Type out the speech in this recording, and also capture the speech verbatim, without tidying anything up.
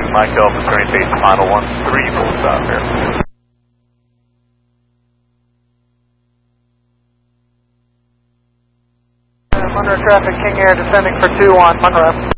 Mike Alpha Train Base Final one three, full stop here. Monroe traffic, King Air descending for two one, Monroe.